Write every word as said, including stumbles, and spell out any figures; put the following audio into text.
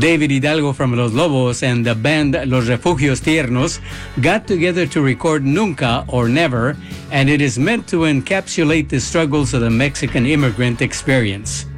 David Hidalgo from Los Lobos and the band Los Refugios Tiernos got together to record Nunca or Never, and it is meant to encapsulate the struggles of the Mexican immigrant experience.